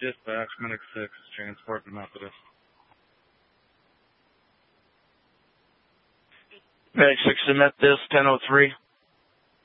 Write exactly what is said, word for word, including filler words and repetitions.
Dispatch, Medic six, transport to Methodist. Medic six to Methodist, ten oh three.